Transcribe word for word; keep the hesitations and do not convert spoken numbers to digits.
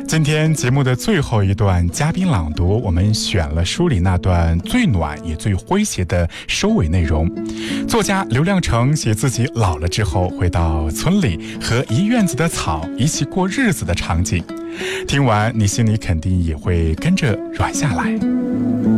今天节目的最后一段嘉宾朗读，我们选了书里那段最暖也最诙谐的收尾内容。作家刘亮程写自己老了之后回到村里和一院子的草一起过日子的场景，听完你心里肯定也会跟着软下来。